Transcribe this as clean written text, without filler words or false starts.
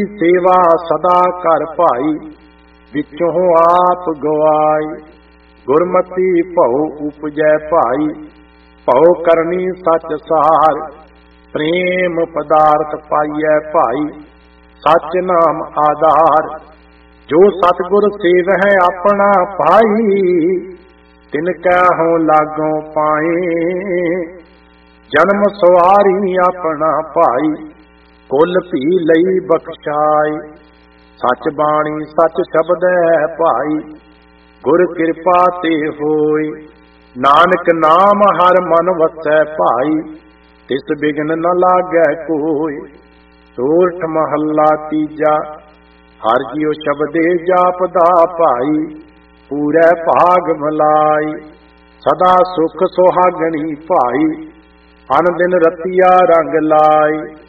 सेवा सदा कर भाई, विचों आप गवाई। गुरमति भौ उपजै भाई, भौ करनी सच सार। प्रेम पदार्थ पाइयै भाई, सच नाम आधार। जो सतगुर सेवह अपना भाई, तिनकै हों लागों पाए। जन्म सवारी अपना भाई, कुल भी लई बख्शाए। सच बाणी सच शब्द है भाई, गुर कृपा ते होय। नानक नाम हर मन वसै भाई, तिस बिघन न लागै कोय। सोरठ महला तीजा, हर जियो शब्दे जापदा भाई। पूरै भाग भलाई, सदा सुख सुहागणी भाई। अन दिन रतिया रंग लाई।